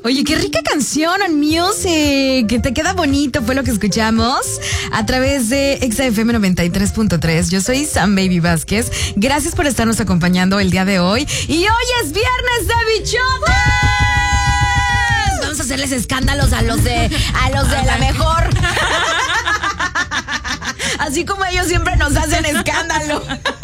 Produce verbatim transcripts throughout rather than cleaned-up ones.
Oye, qué rica canción, On Music, que te queda bonito, fue lo que escuchamos a través de Exa F M noventa y tres punto tres. Yo soy Sam Baby Vázquez. Gracias por estarnos acompañando el día de hoy. Y hoy es viernes de bichotes. Vamos a hacerles escándalos a los de, a los de la mejor. Así como ellos siempre nos hacen escándalo.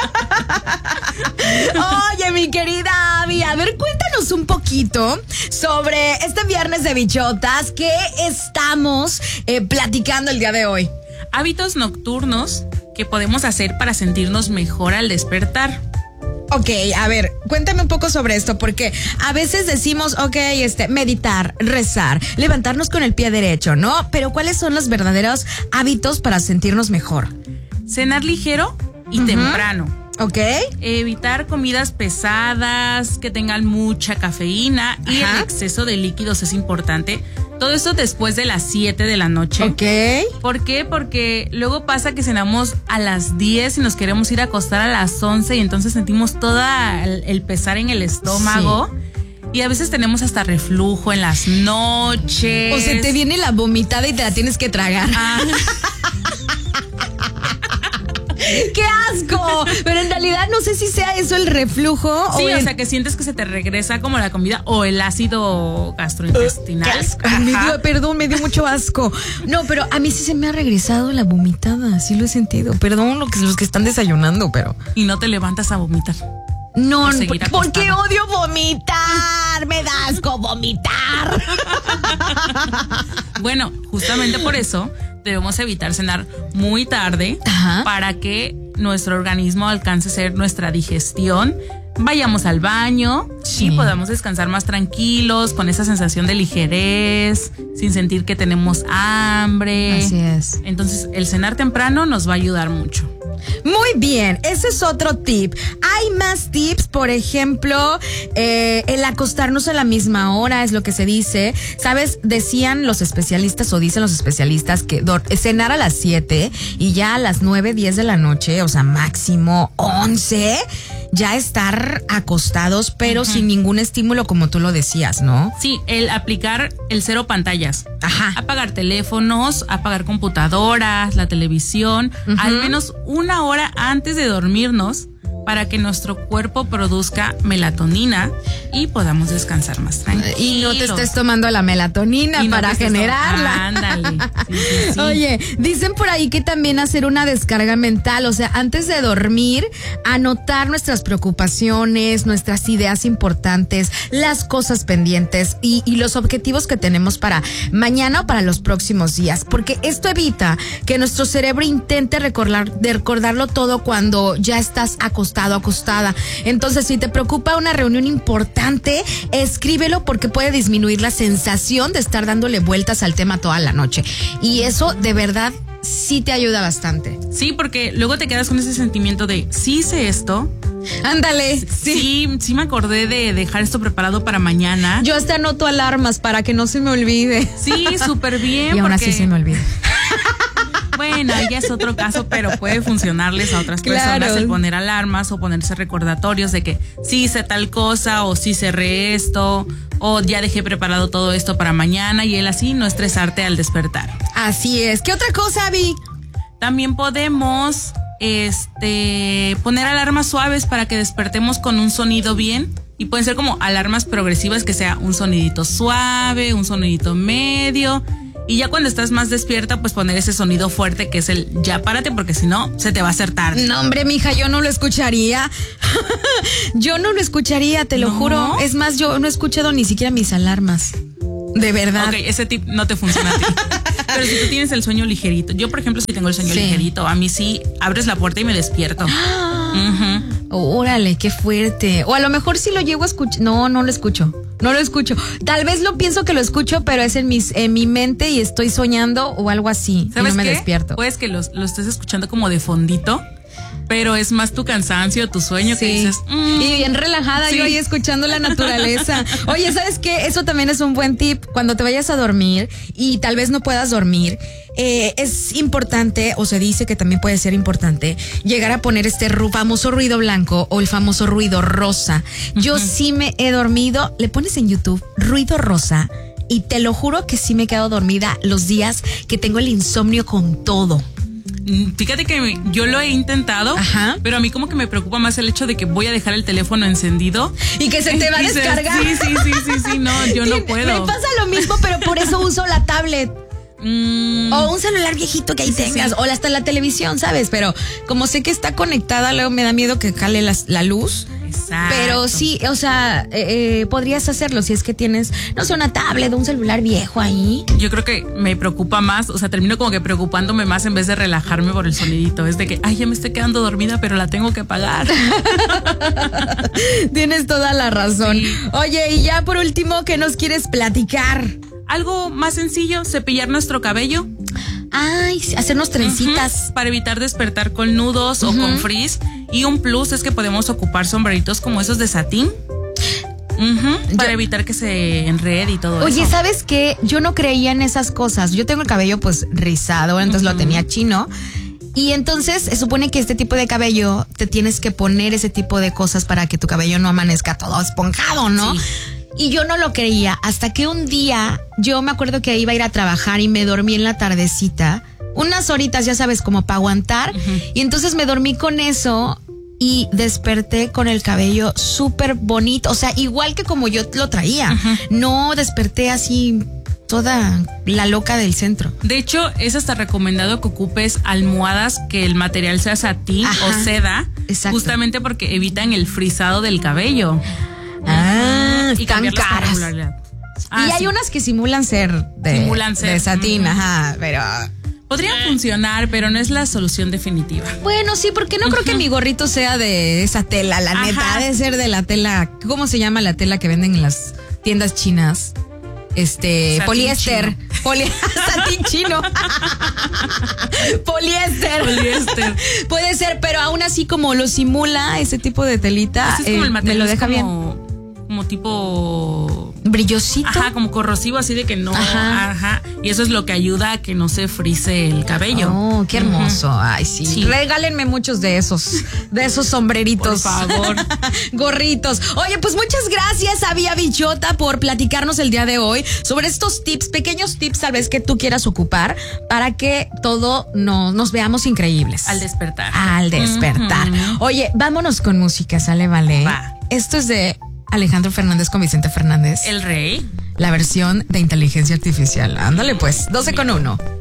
Oye, mi querida Abby, a ver, cuéntanos un poquito sobre este viernes de bichotas que estamos eh, platicando el día de hoy. Hábitos nocturnos que podemos hacer para sentirnos mejor al despertar. Ok, a ver, cuéntame un poco sobre esto, porque a veces decimos, ok, este, meditar, rezar, levantarnos con el pie derecho, ¿no? Pero ¿cuáles son los verdaderos hábitos para sentirnos mejor? Cenar ligero y uh-huh. temprano. Ok. Evitar comidas pesadas, que tengan mucha cafeína. Ajá. Y el exceso de líquidos es importante. Todo esto después de las siete de la noche. Ok. ¿Por qué? Porque luego pasa que cenamos a las diez y nos queremos ir a acostar a las once y entonces sentimos todo el, el pesar en el estómago. Sí. Y a veces tenemos hasta reflujo en las noches. O se te viene la vomitada y te la tienes que tragar. Ah. ¡Qué asco! Pero en realidad no sé si sea eso el reflujo. Sí, o, el... o sea que sientes que se te regresa como la comida o el ácido gastrointestinal. ¡Qué asco! Me dio, perdón, me dio mucho asco. No, pero a mí sí se me ha regresado la vomitada. Sí lo he sentido. Perdón lo que, los que están desayunando, pero... Y no te levantas a vomitar. No, por porque odio vomitar. Me da asco vomitar. Bueno, justamente por eso debemos evitar cenar muy tarde. Ajá. Para que nuestro organismo alcance a hacer nuestra digestión. Vayamos al baño, sí, y podamos descansar más tranquilos, con esa sensación de ligerez, sin sentir que tenemos hambre. Así es. Entonces, el cenar temprano nos va a ayudar mucho. Muy bien, ese es otro tip. Hay más tips, por ejemplo, eh, el acostarnos a la misma hora es lo que se dice. ¿Sabes? Decían los especialistas o dicen los especialistas que do- cenar a las siete y ya a las nueve, diez de la noche, o sea, máximo once, ya estar acostados, pero uh-huh. sin ningún estímulo, como tú lo decías, ¿no? Sí, el aplicar el cero pantallas. Ajá. Apagar teléfonos, apagar computadoras, la televisión, uh-huh. al menos una hora antes de dormirnos, para que nuestro cuerpo produzca melatonina y podamos descansar más tranquilos. Y no te estés tomando la melatonina no para generarla. Ándale. Sí, sí, sí. Oye, dicen por ahí que también hacer una descarga mental, o sea, antes de dormir, anotar nuestras preocupaciones, nuestras ideas importantes, las cosas pendientes y, y los objetivos que tenemos para mañana o para los próximos días, porque esto evita que nuestro cerebro intente recordar, de recordarlo todo cuando ya estás acostado. acostada. Entonces, si te preocupa una reunión importante, escríbelo porque puede disminuir la sensación de estar dándole vueltas al tema toda la noche. Y eso, de verdad, sí te ayuda bastante. Sí, porque luego te quedas con ese sentimiento de, sí hice esto. Ándale, sí. Sí, sí me acordé de dejar esto preparado para mañana. Yo hasta anoto alarmas para que no se me olvide. Sí, súper bien. Y aún porque... así se me olvida. Bueno, ya es otro caso, pero puede funcionarles a otras claro. personas el poner alarmas o ponerse recordatorios de que sí hice tal cosa o sí cerré esto o ya dejé preparado todo esto para mañana y el así no estresarte al despertar. Así es. ¿Qué otra cosa, Abby? También podemos este poner alarmas suaves para que despertemos con un sonido bien. Y pueden ser como alarmas progresivas, que sea un sonidito suave, un sonidito medio. Y ya cuando estás más despierta, pues poner ese sonido fuerte que es el ya párate, porque si no, se te va a hacer tarde. No, hombre, mija, yo no lo escucharía. Yo no lo escucharía, te lo ¿No? juro. Es más, yo no he escuchado ni siquiera mis alarmas. De verdad. Ok, ese tip no te funciona a ti. Pero si tú tienes el sueño ligerito. Yo, por ejemplo, si tengo el sueño sí. ligerito, a mí sí abres la puerta y me despierto. uh-huh. Órale, qué fuerte. O a lo mejor sí lo llego a escuchar. No, no lo escucho. No lo escucho. Tal vez lo pienso que lo escucho, pero es en, mis, en mi mente y estoy soñando o algo así. ¿Sabes y no me qué? despierto. Puedes que lo, lo estés escuchando como de fondito, pero es más tu cansancio, tu sueño, sí. que dices... Mm, y bien relajada sí. yo ahí escuchando la naturaleza. Oye, ¿sabes qué? Eso también es un buen tip. Cuando te vayas a dormir y tal vez no puedas dormir, eh, es importante, o se dice que también puede ser importante, llegar a poner este ru- famoso ruido blanco o el famoso ruido rosa. Yo uh-huh. sí me he dormido, le pones en YouTube ruido rosa y te lo juro que sí me quedo dormida los días que tengo el insomnio con todo. Fíjate que yo lo he intentado, Ajá. pero a mí como que me preocupa más el hecho de que voy a dejar el teléfono encendido. Y que se te va a descargar. Sí, sí, sí, sí, sí, no, yo sí, no puedo. Me pasa lo mismo, pero por eso uso la tablet. Mm. O un celular viejito que ahí sí, tengas, sí. O hasta la televisión, ¿sabes? Pero como sé que está conectada, luego me da miedo que jale la, la luz. Exacto. Pero sí, o sea, eh, eh, podrías hacerlo si es que tienes, no sé, una tablet o un celular viejo ahí. Yo creo que me preocupa más, o sea, termino como que preocupándome más en vez de relajarme por el sonidito. Es de que, ay, ya me estoy quedando dormida, pero la tengo que apagar. Tienes toda la razón. Sí. Oye, y ya por último, ¿qué nos quieres platicar? Algo más sencillo, cepillar nuestro cabello. Ay, hacernos trencitas. Uh-huh, para evitar despertar con nudos uh-huh. o con frizz. Y un plus es que podemos ocupar sombreritos como esos de satín. Uh-huh, para Yo, evitar que se enrede y todo oye, eso. Oye, ¿sabes qué? Yo no creía en esas cosas. Yo tengo el cabello pues rizado, entonces uh-huh. lo tenía chino. Y entonces se supone que este tipo de cabello te tienes que poner ese tipo de cosas para que tu cabello no amanezca todo esponjado, ¿no? Sí. Y yo no lo creía hasta que un día yo me acuerdo que iba a ir a trabajar y me dormí en la tardecita, unas horitas, ya sabes, como para aguantar. Uh-huh. Y entonces me dormí con eso y desperté con el cabello súper bonito. O sea, igual que como yo lo traía. Uh-huh. No desperté así toda la loca del centro. De hecho, es hasta recomendado que ocupes almohadas que el material sea satín Ajá. o seda. Exacto. Justamente porque evitan el frizado del cabello. Ah, y están caras. Ah, y hay sí. unas que simulan ser de, simulan ser. de satín, uh-huh. ajá, pero... Podrían funcionar, pero no es la solución definitiva. Bueno, sí, porque no uh-huh. creo que mi gorrito sea de esa tela, la Ajá. neta, ha de ser de la tela, ¿cómo se llama la tela que venden en las tiendas chinas? Este, satín poliéster. Poli- satín chino. Poliéster. Poliéster. Puede ser, pero aún así como lo simula ese tipo de telita, es como eh, el material, me lo deja como, bien. Como tipo... brillosito. Ajá, como corrosivo, así de que no. Ajá. Ajá. Y eso es lo que ayuda a que no se frise el cabello. Oh, qué hermoso. Uh-huh. Ay, sí. sí. Regálenme muchos de esos, de esos sombreritos. Por favor. Gorritos. Oye, pues muchas gracias a Vía Bichota por platicarnos el día de hoy sobre estos tips, pequeños tips tal vez que tú quieras ocupar para que todo no, nos veamos increíbles. Al despertar. Al despertar. Uh-huh. Oye, vámonos con música, ¿sale? Vale. Va. Esto es de Alejandro Fernández con Vicente Fernández. El Rey. La versión de inteligencia artificial. Ándale pues, doce con uno.